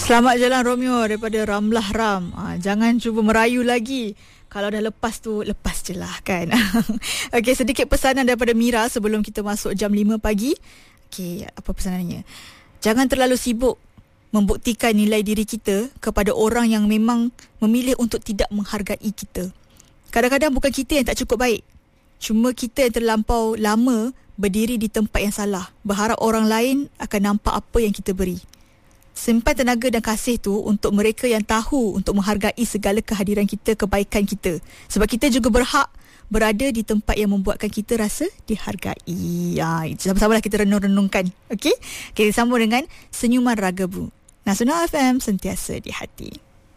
Selamat jalan Romeo daripada Ramlah Ram. Jangan cuba merayu lagi. Kalau dah lepas tu, lepas je lah kan. Okey, sedikit pesanan daripada Mira sebelum kita masuk jam 5 pagi. Okey, apa pesanannya? Jangan terlalu sibuk membuktikan nilai diri kita kepada orang yang memang memilih untuk tidak menghargai kita. Kadang-kadang bukan kita yang tak cukup baik. Cuma kita yang terlampau lama berdiri di tempat yang salah, berharap orang lain akan nampak apa yang kita beri. Simpan tenaga dan kasih tu untuk mereka yang tahu untuk menghargai segala kehadiran kita, kebaikan kita. Sebab kita juga berhak berada di tempat yang membuatkan kita rasa dihargai. Sama-samalah kita renung-renungkan. Okey? Kita sambung dengan Senyuman Ragabu. Nasional FM, sentiasa di hati.